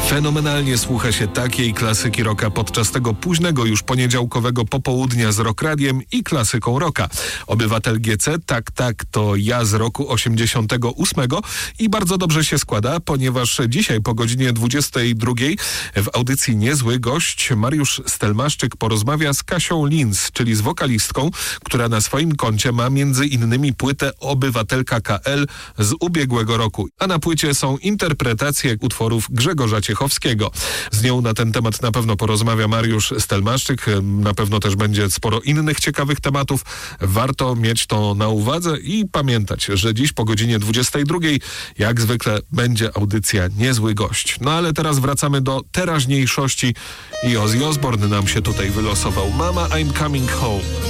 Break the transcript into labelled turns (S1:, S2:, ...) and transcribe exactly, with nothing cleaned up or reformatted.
S1: Fenomenalnie słucha się takiej klasyki rocka podczas tego późnego już poniedziałkowego popołudnia z Rock Radiem i klasyką rocka. Obywatel G C, tak, tak, to ja z roku osiemdziesiątego ósmego i bardzo dobrze się składa, ponieważ dzisiaj po godzinie dwudziestej drugiej w audycji Niezły Gość Mariusz Stelmaszczyk porozmawia z Kasią Linz, czyli z wokalistką, która na swoim koncie ma między innymi płytę Obywatelka K L z ubiegłego roku. A na płycie są interpretacje utworów Grzegorza Ciechowskiego. Z nią na ten temat na pewno porozmawia Mariusz Stelmaszczyk. Na pewno też będzie sporo innych ciekawych tematów. Warto mieć to na uwadze i pamiętać, że dziś po godzinie dwudziestej drugiej jak zwykle będzie audycja Niezły Gość. No ale teraz wracamy do teraźniejszości i Ozzy Osbourne nam się tutaj wylosował. Mama, I'm coming home.